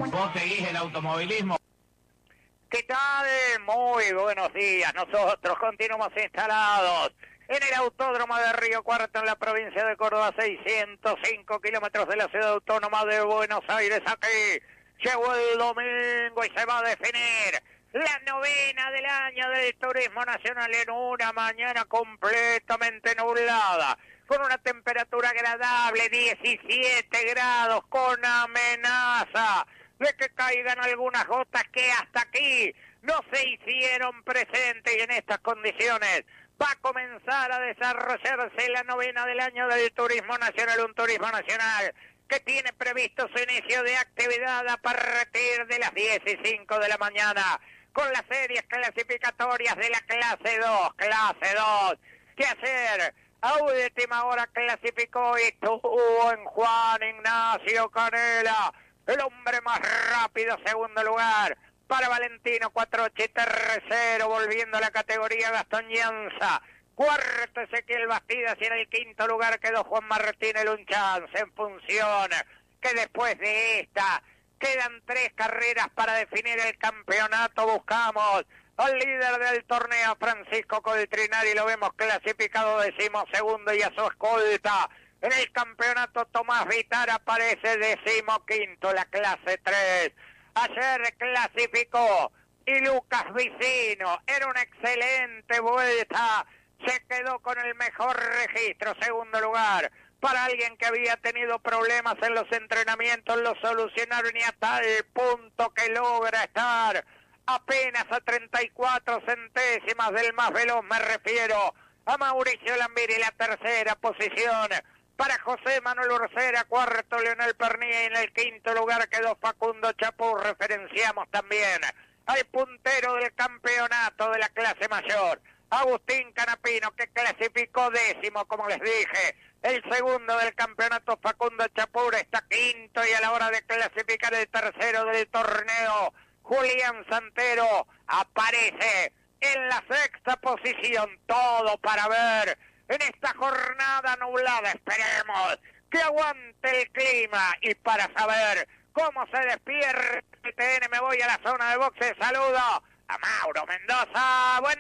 ¿Vos seguís el automovilismo? ¿Qué tal? Muy buenos días. Nosotros continuamos instalados en el Autódromo de Río Cuarto, en la provincia de Córdoba, 605 kilómetros de la ciudad autónoma de Buenos Aires. Aquí llegó el domingo y se va a definir la novena del año del turismo nacional en una mañana completamente nublada, con una temperatura agradable, 17 grados, con amenaza de que caigan algunas gotas que hasta aquí no se hicieron presentes, y en estas condiciones va a comenzar a desarrollarse la novena del año del turismo nacional, un turismo nacional que tiene previsto su inicio de actividad a partir de las 10:05 de la mañana, con las series clasificatorias de la clase 2. ¿Qué hacer? A última hora clasificó y estuvo en Juan Ignacio Canela, el hombre más rápido. Segundo lugar para Valentino Quattrocchi, tercero volviendo a la categoría Gastón Llanza, cuarto Ezequiel Bastidas, y en el quinto lugar quedó Juan Martín Lunchanz, en función que después de esta quedan 3 carreras para definir el campeonato. Buscamos al líder del torneo, Francisco Coltrinari, lo vemos clasificado 12º, y a su escolta en el campeonato, Tomás Vitar, aparece 15º, la clase 3. Ayer clasificó y Lucas Vicino, era una excelente vuelta, se quedó con el mejor registro. Segundo lugar para alguien que había tenido problemas en los entrenamientos, lo solucionaron, y a tal punto que logra estar apenas a 34 centésimas del más veloz. Me refiero a Mauricio Lambiri. La tercera posición para José Manuel Ursera, cuarto Leonel Pernía, y en el quinto lugar quedó Facundo Chapur. Referenciamos también al puntero del campeonato de la clase mayor, Agustín Canapino, que clasificó 10º, como les dije. El segundo del campeonato, Facundo Chapur, está quinto, y a la hora de clasificar el tercero del torneo, Julián Santero, aparece en la 6ª posición. Todo para ver en esta jornada nublada. Esperemos que aguante el clima, y para saber cómo se despierta el TN me voy a la zona de boxes. Saludo a Mauro Mendoza. Buen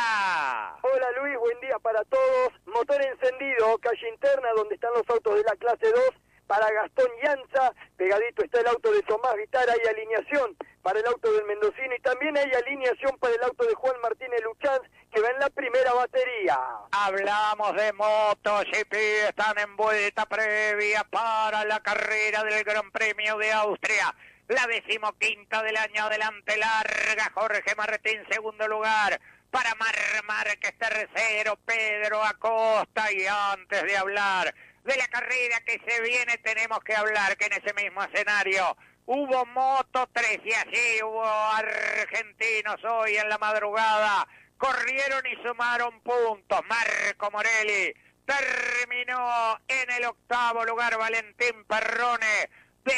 día. Hola Luis, buen día para todos. Motor encendido, calle interna donde están los autos de la clase 2 para Gastón Llanza. Pegadito está el auto de Tomás Vitar. Hay alineación para el auto del mendocino, y también hay alineación para el auto de Juan Martínez Luchán, que va en la primera batería. Hablamos de MotoGP, están en vuelta previa para la carrera del Gran Premio de Austria, la 15ª del año. Adelante larga Jorge Martín, segundo lugar para Márquez, tercero Pedro Acosta. Y antes de hablar de la carrera que se viene, tenemos que hablar que en ese mismo escenario hubo Moto 3, y allí hubo argentinos hoy en la madrugada. Corrieron y sumaron puntos. Marco Morelli terminó en el 8º lugar. Valentín Perrone,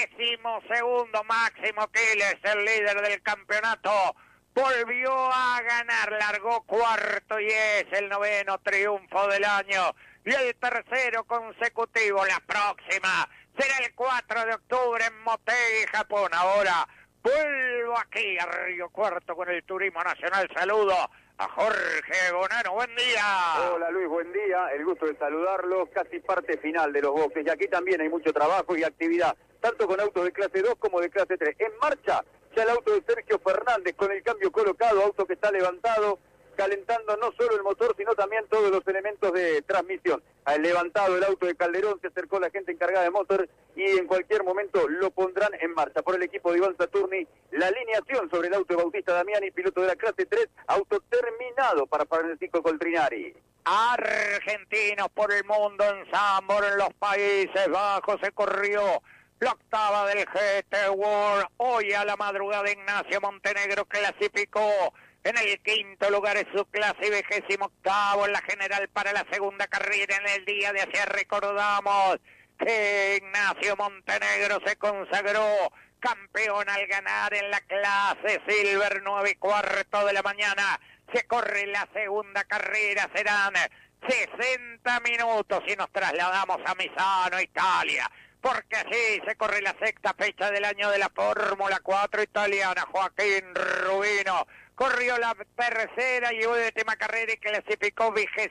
12º. Máximo Quiles, el líder del campeonato, volvió a ganar. Largó cuarto y es el 9º triunfo del año y el tercero consecutivo. La próxima será el 4 de octubre en Motegi, Japón. Ahora vuelvo aquí a Río Cuarto con el Turismo Nacional. Saludo a Jorge Bonano. Buen día. Hola Luis, buen día. El gusto de saludarlos. Casi parte final de los boxes. Y aquí también hay mucho trabajo y actividad, tanto con autos de clase 2 como de clase 3. En marcha ya el auto de Sergio Fernández con el cambio colocado, auto que está levantado, calentando no solo el motor, sino también todos los elementos de transmisión. Al levantado el auto de Calderón, se acercó la gente encargada de motor y en cualquier momento lo pondrán en marcha. Por el equipo de Iván Saturni, la alineación sobre el auto de Bautista Damiani, piloto de la clase 3, auto terminado para Francisco Coltrinari. Argentinos por el mundo en Zambor, en los Países Bajos, se corrió la 8ª del GT World. Hoy a la madrugada Ignacio Montenegro clasificó en el 5º lugar en su clase y 28º en la general para la segunda carrera en el día de ayer. Recordamos que Ignacio Montenegro se consagró campeón al ganar en la clase Silver, 9:15 de la mañana. Se corre la segunda carrera, serán 60 minutos y nos trasladamos a Misano, Italia, porque así se corre la sexta fecha del año de la Fórmula 4 italiana. Joaquín Rubino corrió la tercera y última carrera y clasificó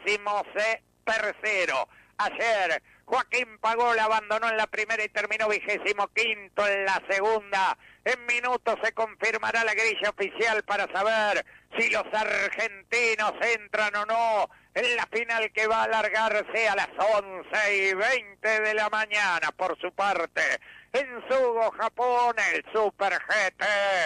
23º. Ayer Joaquín Pagol abandonó en la primera y terminó 25º en la segunda. En minutos se confirmará la grilla oficial para saber si los argentinos entran o no en la final, que va a alargarse a las 11:20 de la mañana. Por su parte, en Sugo, Japón, el Super GT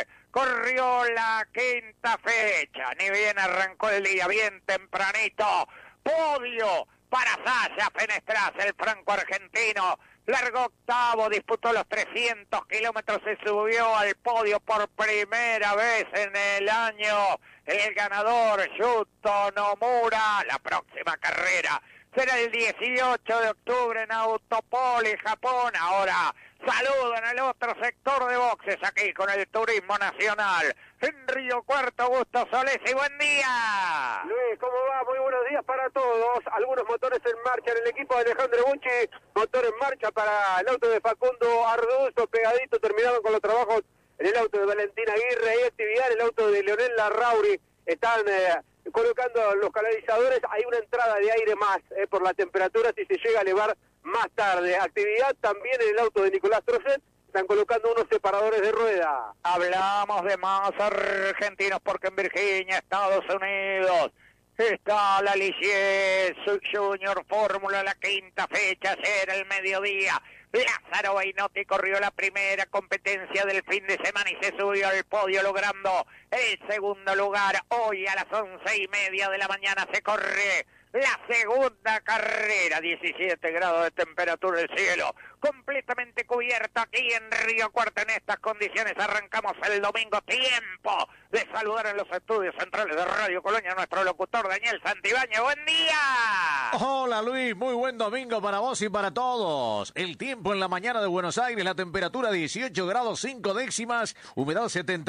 corrió la quinta fecha. Ni bien arrancó el día, bien tempranito. Podio para Sasha Fenestraz, el franco-argentino. Largó octavo, disputó los 300 kilómetros, se subió al podio por primera vez en el año. El ganador, Yuto Nomura. La próxima carrera será el 18 de octubre en Autopoli, Japón. Ahora saludo en el otro sector de boxes, aquí con el Turismo Nacional. En Río Cuarto, Augusto Solés, y buen día. Luis, ¿cómo va? Muy buenos días para todos. Algunos motores en marcha en el equipo de Alejandro Bucci. Motor en marcha para el auto de Facundo Arduzo, pegadito. Terminaron con los trabajos en el auto de Valentín Aguirre. Hay actividad en el auto de Leonel Larrauri. Están colocando los canalizadores. Hay una entrada de aire más por la temperatura, si se llega a elevar más tarde. Actividad también en el auto de Nicolás Trocet. Están colocando unos separadores de rueda. Hablamos de más argentinos porque en Virginia, Estados Unidos, está la Ligier Junior Fórmula, la quinta fecha, ayer al mediodía. Lázaro Bainotti corrió la primera competencia del fin de semana y se subió al podio logrando el segundo lugar. Hoy a las 11:30 de la mañana se corre la segunda carrera. 17 grados de temperatura del cielo, completamente cubierto aquí en Río Cuarto. En estas condiciones arrancamos el domingo. Tiempo de saludar en los estudios centrales de Radio Colonia a nuestro locutor Daniel Santibáñez. ¡Buen día! Hola Luis, muy buen domingo para vos y para todos. El tiempo en la mañana de Buenos Aires, la temperatura 18 grados 5 décimas, humedad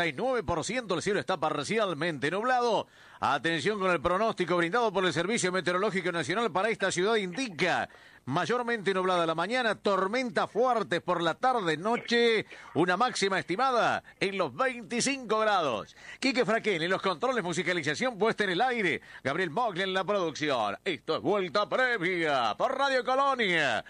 79%, el cielo está parcialmente nublado. Atención con el pronóstico brindado por el Servicio Meteorológico Nacional para esta ciudad. Indica mayormente nublada la mañana, tormentas fuertes por la tarde-noche, una máxima estimada en los 25 grados. Quique Fraquén en los controles, musicalización puesta en el aire, Gabriel Moglia en la producción. Esto es Vuelta Previa por Radio Colonia,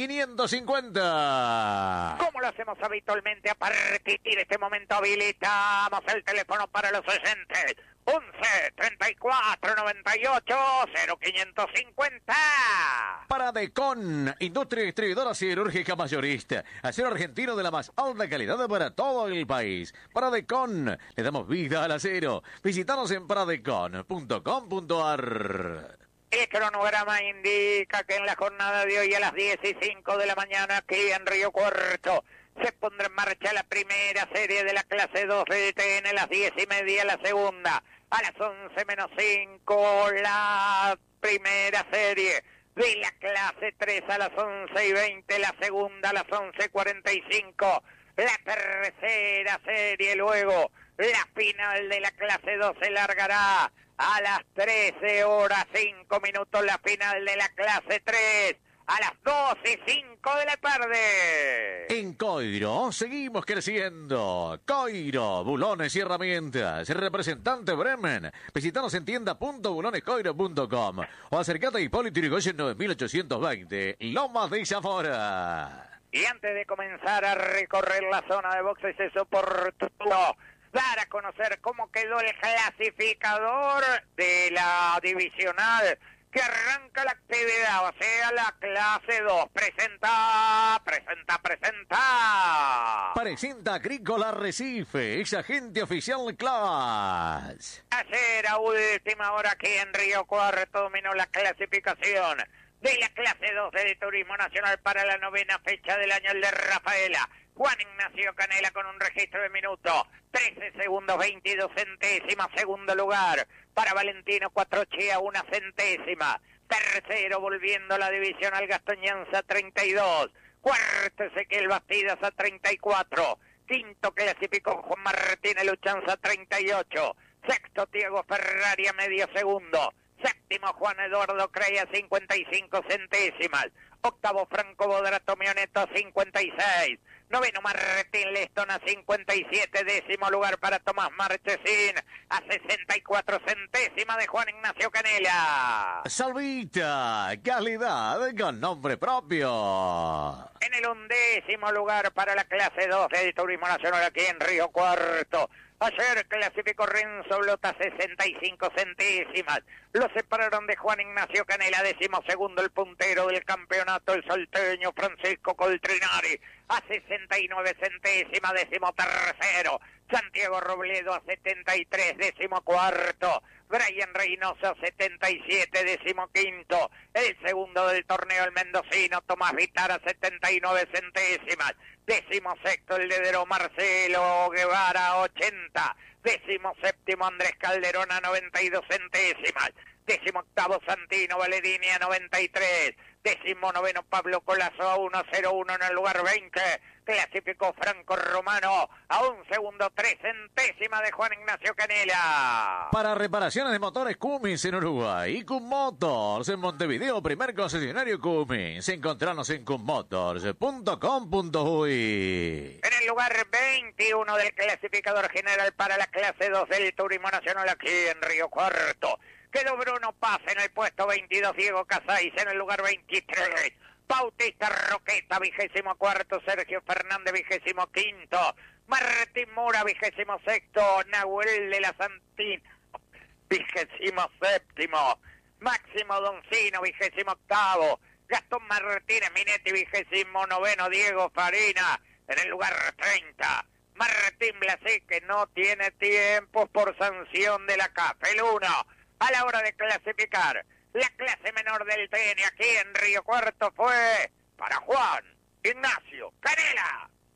AM550. Como lo hacemos habitualmente, a partir de este momento habilitamos el teléfono para los oyentes. 11 34 98 0550. Para Decon, industria distribuidora siderúrgica mayorista. Acero argentino de la más alta calidad para todo el país. Para Decon, le damos vida al acero. Visítanos en paradecon.com.ar. El cronograma indica que en la jornada de hoy a las 10:05 de la mañana aquí en Río Cuarto se pondrá en marcha la primera serie de la clase 2 del TN, a las 10:30 la segunda. A las 11:05 la primera serie de la clase 3, a las 11:20 la segunda, a las 11:45 la tercera serie. Luego la final de la clase 2 se largará a las 13:05 la final de la clase 3. A las 12:05 de la tarde. En Coiro seguimos creciendo. Coiro, bulones y herramientas. Representante Bremen. Visítanos en tienda.bulonescoiro.com o acercate a Hipólito Yrigoyen 9820, Lomas de Zamora. Y antes de comenzar a recorrer la zona de boxes es oportuno dar a conocer cómo quedó el clasificador de la divisional que arranca la actividad, o sea, la clase 2. Presenta. Presenta Agrícola Recife, ex agente oficial Class. Ayer a última hora aquí en Río Cuarto dominó la clasificación de la clase 2 del Turismo Nacional para la 9ª fecha del año, el de Rafaela. Juan Ignacio Canela con un registro de minuto 13 segundos 22 centésimas. Segundo lugar para Valentino Cuatrochea, 1 centésima. Tercero, volviendo a la divisional, Gastón Llanza, 32. Cuarto, Ezequiel Bastidas a 34. Quinto clasificó Juan Martínez Luchanza, 38. Sexto, Tiago Ferrari a medio segundo. Séptimo, Juan Eduardo Creia, 55 centésimas. Octavo Franco Bodrato Mioneto 56. Noveno Martín Leston a 57. Décimo lugar para Tomás Marchesín a 64 centésimas de Juan Ignacio Canela. Salvita, calidad con nombre propio. En el 11º lugar para la clase 2 del Turismo Nacional aquí en Río Cuarto. Ayer clasificó Renzo Blota 65 centésimas. Lo separaron de Juan Ignacio Canela, 12º el puntero del campeonato, el salteño Francisco Coltrinari, a 69 centésimas, 13º. Santiago Robledo a 73, 14º. Brian Reynoso 77, 15º. El segundo del torneo, el mendocino Tomás Vitara, 79 centésimas. 16º el dedero Marcelo Guevara, 80. 17º Andrés Calderón a 92 centésimas. 18º Santino Valedini a 93. 19º Pablo Colazo a 1.01 en el lugar 20. Clasificó Franco Romano a 1 segundo 3 centésimas de Juan Ignacio Canela. Para reparaciones de motores Cummins en Uruguay y Cum Motors en Montevideo, primer concesionario Cummins. Encontranos en cummotors.com.uy. En el lugar 21 del clasificador general para la clase 2 del Turismo Nacional aquí en Río Cuarto. Quedó Bruno Paz en el puesto 22, Diego Casais en el lugar 23. Bautista Roqueta, 24º, Sergio Fernández, 25º, Martín Mura, 26º, Nahuel de la Santín, 27º, Máximo Doncino, 28º, Gastón Martínez Minetti, 29º, Diego Farina, en el lugar 30. Martín Blasé, que no tiene tiempos por sanción de la CAF, el 1. A la hora de clasificar, la clase menor del TN aquí en Río Cuarto fue para Juan Ignacio Canela.